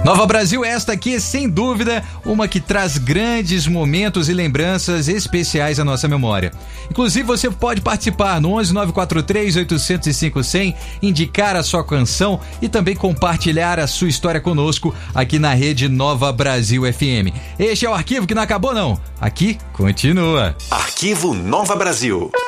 Nova Brasil, esta aqui é sem dúvida uma que traz grandes momentos e lembranças especiais à nossa memória. Inclusive você pode participar no 11 943 805 100, indicar a sua canção e também compartilhar a sua história conosco aqui na rede Nova Brasil FM. Este é o arquivo que não acabou não, aqui continua. Arquivo Nova Brasil.